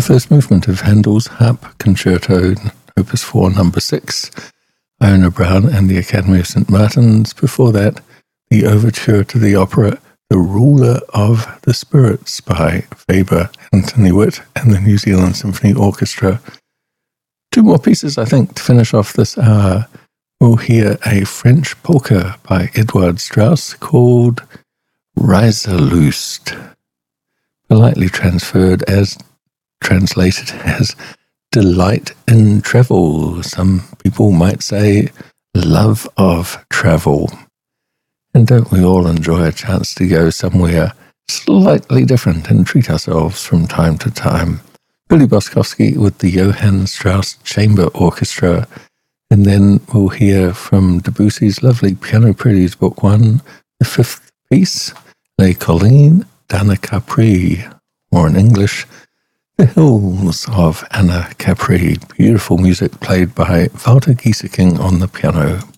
The first movement of Handel's Harp Concerto, Opus 4, Number 6, Iona Brown and the Academy of St. Martin's. Before that, the overture to the opera The Ruler of the Spirits by Faber, Anthony Witt and the New Zealand Symphony Orchestra. Two more pieces, I think, to finish off this hour. We'll hear a French polka by Edouard Strauss called Reiselust, politely translated as delight in travel. Some people might say love of travel. And don't we all enjoy a chance to go somewhere slightly different and treat ourselves from time to time? Billy Boskovsky with the Johann Strauss Chamber Orchestra. And then we'll hear from Debussy's lovely Piano Preludes Book 1, the fifth piece, Les Collines d'Anna Capri, or in English, The Hills of Anna Capri. Beautiful music played by Walter Gieseking on the piano.